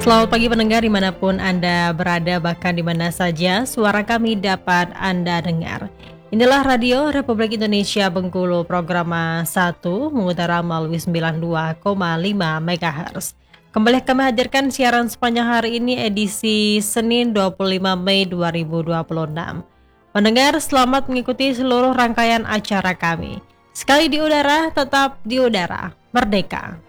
Selamat pagi pendengar dimanapun Anda berada, bahkan di mana saja suara kami dapat Anda dengar. Inilah Radio Republik Indonesia Bengkulu, program 1 mengutara melalui 92,5 MHz. Kembali kami hadirkan siaran sepanjang hari ini edisi Senin 25 Mei 2026. Pendengar, selamat mengikuti seluruh rangkaian acara kami. Sekali di udara, tetap di udara. Merdeka!